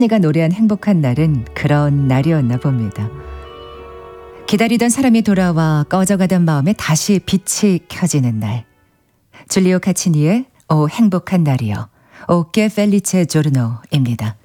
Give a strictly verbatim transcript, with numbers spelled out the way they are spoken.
내가 노래한 행복한 날은 그런 날이었나 봅니다. 기다리던 사람이 돌아와 꺼져가던 마음에 다시 빛이 켜지는 날. 줄리오 카치니의 오 행복한 날이요. 오케 펠리체 조르노입니다.